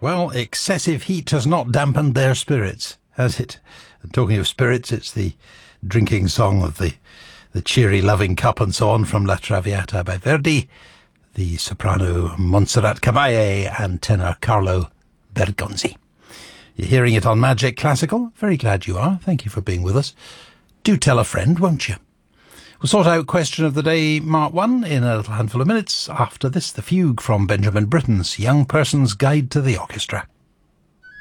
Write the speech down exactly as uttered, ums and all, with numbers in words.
Well, excessive heat has not dampened their spirits, has it? And talking of spirits, it's the drinking song of the, the cheery loving cup and so on from La Traviata by Verdi, the soprano Montserrat Caballé and tenor Carlo Bergonzi. You're hearing it on Magic Classical. Very glad you are. Thank you for being with us. Do tell a friend, won't you? We'll sort out Question of the Day Mark one in a little handful of minutes. After this, the fugue from Benjamin Britten's Young Person's Guide to the Orchestra.